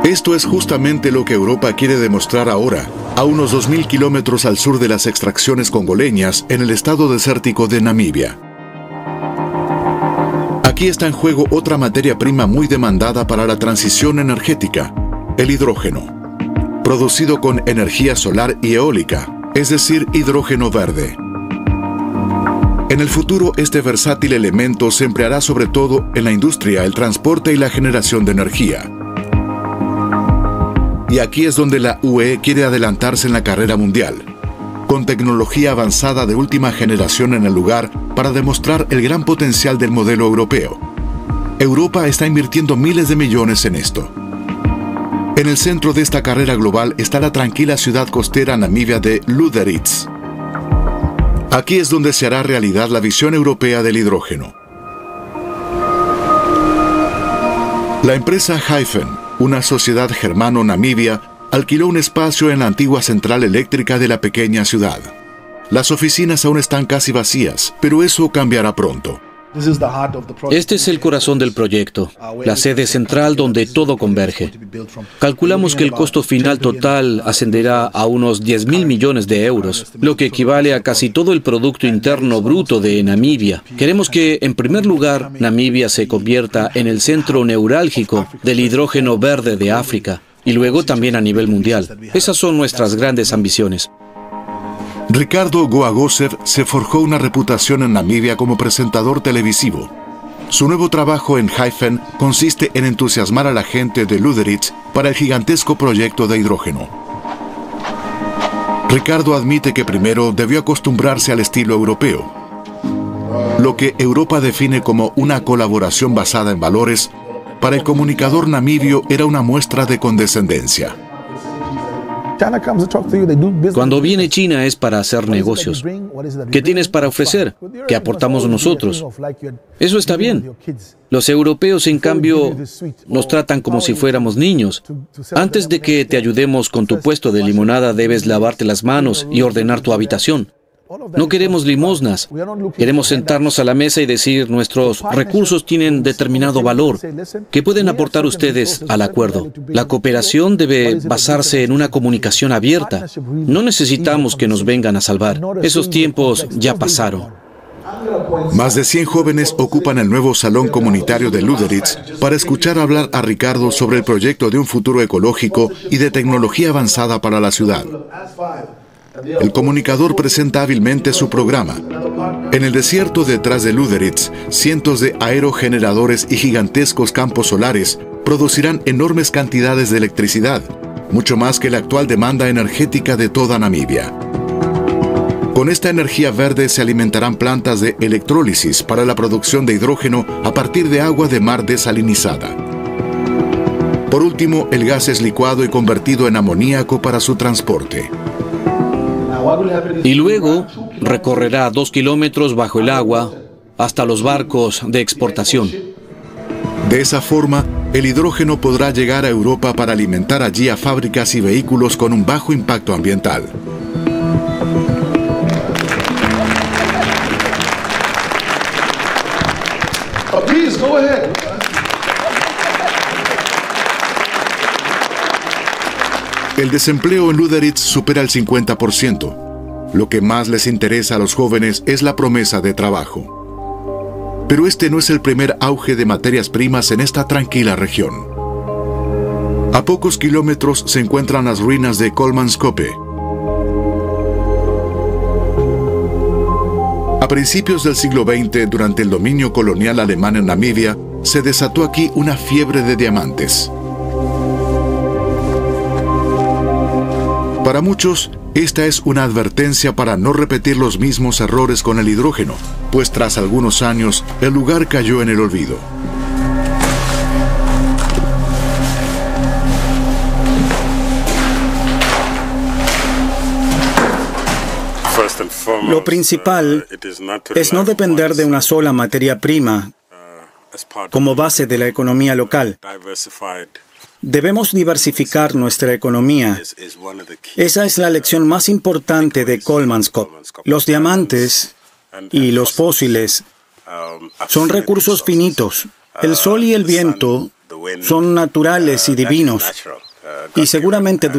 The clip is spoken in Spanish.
Esto es justamente lo que Europa quiere demostrar ahora, a unos 2.000 kilómetros al sur de las extracciones congoleñas en el estado desértico de Namibia. Aquí está en juego otra materia prima muy demandada para la transición energética, el hidrógeno, producido con energía solar y eólica, es decir, hidrógeno verde. En el futuro, este versátil elemento se empleará sobre todo en la industria, el transporte y la generación de energía. Y aquí es donde la UE quiere adelantarse en la carrera mundial, con tecnología avanzada de última generación en el lugar para demostrar el gran potencial del modelo europeo. Europa está invirtiendo miles de millones en esto. En el centro de esta carrera global está la tranquila ciudad costera namibia de Lüderitz. Aquí es donde se hará realidad la visión europea del hidrógeno. La empresa Hyphen, una sociedad germano-namibia, alquiló un espacio en la antigua central eléctrica de la pequeña ciudad. Las oficinas aún están casi vacías, pero eso cambiará pronto. Este es el corazón del proyecto, la sede central donde todo converge. Calculamos que el costo final total ascenderá a unos 10.000 millones de euros, lo que equivale a casi todo el Producto Interno Bruto de Namibia. Queremos que, en primer lugar, Namibia se convierta en el centro neurálgico del hidrógeno verde de África, y luego también a nivel mundial. Esas son nuestras grandes ambiciones. Ricardo Goagosev se forjó una reputación en Namibia como presentador televisivo. Su nuevo trabajo en Hyphen consiste en entusiasmar a la gente de Lüderitz para el gigantesco proyecto de hidrógeno. Ricardo admite que primero debió acostumbrarse al estilo europeo. Lo que Europa define como una colaboración basada en valores, para el comunicador namibio era una muestra de condescendencia. Cuando viene China es para hacer negocios. ¿Qué tienes para ofrecer? ¿Qué aportamos nosotros? Eso está bien. Los europeos, en cambio, nos tratan como si fuéramos niños. Antes de que te ayudemos con tu puesto de limonada, debes lavarte las manos y ordenar tu habitación. No queremos limosnas. Queremos sentarnos a la mesa y decir, nuestros recursos tienen determinado valor. ¿Qué pueden aportar ustedes al acuerdo? La cooperación debe basarse en una comunicación abierta. No necesitamos que nos vengan a salvar. Esos tiempos ya pasaron. Más de 100 jóvenes ocupan el nuevo salón comunitario de Lüderitz para escuchar hablar a Ricardo sobre el proyecto de un futuro ecológico y de tecnología avanzada para la ciudad. El comunicador presenta hábilmente su programa. En el desierto detrás de Lüderitz, cientos de aerogeneradores y gigantescos campos solares producirán enormes cantidades de electricidad, mucho más que la actual demanda energética de toda Namibia. Con esta energía verde se alimentarán plantas de electrólisis para la producción de hidrógeno a partir de agua de mar desalinizada. Por último, el gas es licuado y convertido en amoníaco para su transporte. Y luego recorrerá 2 kilómetros bajo el agua hasta los barcos de exportación. De esa forma, el hidrógeno podrá llegar a Europa para alimentar allí a fábricas y vehículos con un bajo impacto ambiental. El desempleo en Lüderitz supera el 50%. Lo que más les interesa a los jóvenes es la promesa de trabajo. Pero este no es el primer auge de materias primas en esta tranquila región. A pocos kilómetros se encuentran las ruinas de Kolmanskope. A principios del siglo XX, durante el dominio colonial alemán en Namibia, se desató aquí una fiebre de diamantes. Para muchos, esta es una advertencia para no repetir los mismos errores con el hidrógeno, pues tras algunos años, el lugar cayó en el olvido. Lo principal es no depender de una sola materia prima como base de la economía local. Debemos diversificar nuestra economía. Esa es la lección más importante de Kolmanskop. Los diamantes y los fósiles son recursos finitos. El sol y el viento son naturales y divinos. Y seguramente